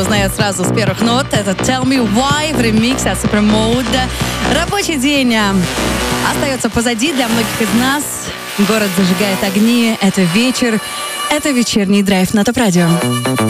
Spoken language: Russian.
Узнает сразу с первых нот. Это Tell Me Why в ремиксе от Supermode. Рабочий день остается позади для многих из нас. Город зажигает огни. Это вечер. Это вечерний драйв на ТОП Радио.